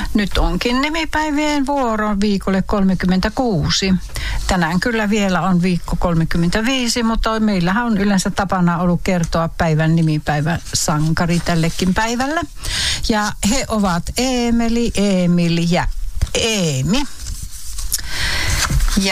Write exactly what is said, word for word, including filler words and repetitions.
Nyt onkin nimipäivien vuoro viikolle kolmekymmentäkuusi. Tänään kyllä vielä on viikko kolmekymmentäviisi, mutta meillähän on yleensä tapana ollut kertoa päivän nimipäivän sankari tällekin päivälle. Ja he ovat Eemeli, Emil ja Eemi.